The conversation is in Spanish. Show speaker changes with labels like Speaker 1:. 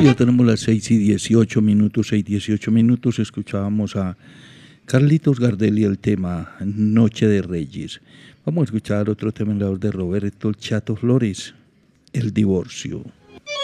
Speaker 1: ya tenemos las 6:18 6:18. Escuchábamos a Carlitos Gardel y el tema Noche de Reyes. Vamos a escuchar otro tema en la voz de Roberto El Chato Flores, El Divorcio.